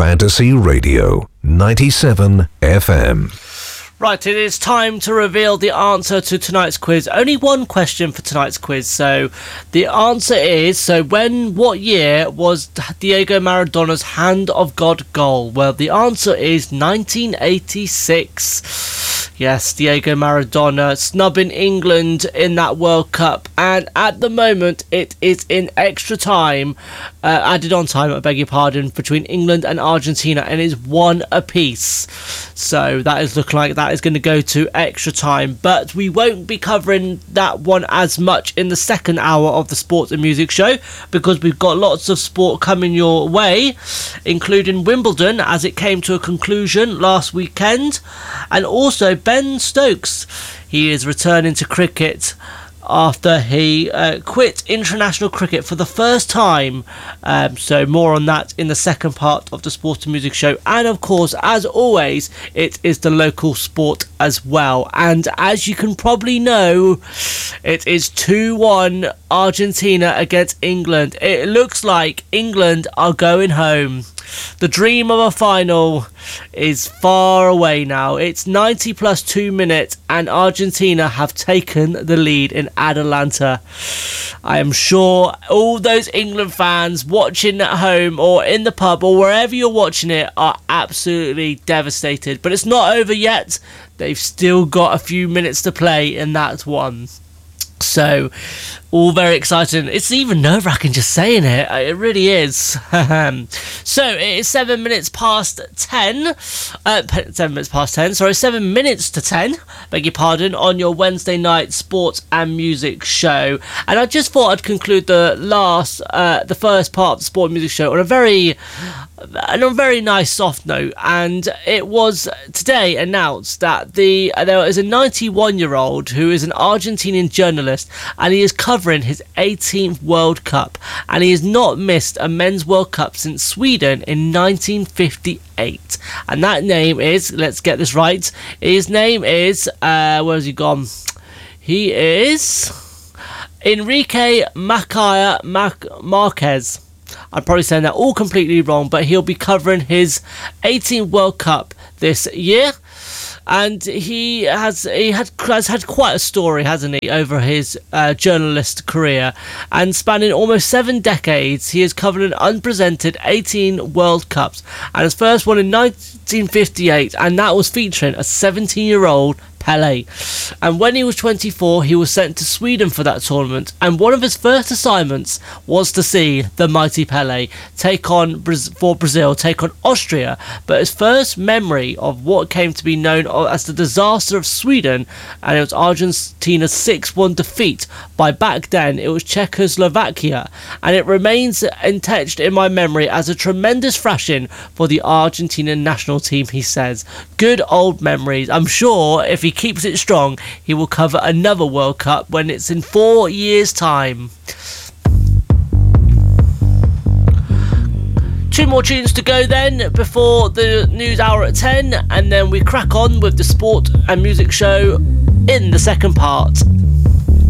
Fantasy Radio 97 FM. Right, it is time to reveal the answer to tonight's quiz. Only one question for tonight's quiz. So the answer is, what year was Diego Maradona's Hand of God goal? Well, the answer is 1986. Yes, Diego Maradona snubbing England in that World Cup. And at the moment, it is in extra time, added on time, I beg your pardon, between England and Argentina. And it's 1 apiece. So that is looking like that is going to go to extra time, but we won't be covering that one as much in the second hour of the Sports and Music Show, because we've got lots of sport coming your way, including Wimbledon as it came to a conclusion last weekend, and also Ben Stokes. He is returning to cricket after he quit international cricket for the first time. So more on that in the second part of the Sport and Music Show. And of course, as always, it is the local sport as well. And as you can probably know, it is 2-1 Argentina against England. It looks like England are going home. The dream of a final is far away now. It's 90 plus 2 minutes and Argentina have taken the lead in Atalanta. I am sure all those England fans watching at home or in the pub or wherever you're watching it are absolutely devastated. But it's not over yet. They've still got a few minutes to play in that one. So, all very exciting. It's even nerve-wracking just saying it. It really is. So, it is 7 minutes past 10. 7 minutes past 10. Sorry, 7 minutes to 10. Beg your pardon. On your Wednesday night sports and music show. And I just thought I'd conclude the first part of the sport and music show on a very nice soft note. And it was today announced that there is a 91-year-old who is an Argentinian journalist, and he is covering his 18th World Cup, and he has not missed a men's World Cup since Sweden in 1958. And that name is, let's get this right, his name is where has he gone? He is Enrique Marquez. I'm probably saying that all completely wrong, but he'll be covering his 18th World Cup this year. And he has had quite a story, hasn't he, over his journalist career. And spanning almost 7 decades, he has covered an unprecedented 18 World Cups. And his first one in 1958, and that was featuring a 17-year-old Pelé. And when he was 24, he was sent to Sweden for that tournament, and one of his first assignments was to see the mighty Pelé take on Austria. But his first memory of what came to be known as the disaster of Sweden, and it was Argentina's 6-1 defeat by, back then it was Czechoslovakia, and it remains etched in my memory as a tremendous thrashing for the Argentinian national team, he says. Good old memories. I'm sure if he keeps it strong, he will cover another World Cup when it's in 4 years' time. 2 more tunes to go then before the news hour at 10, and then we crack on with the sport and music show in the second part.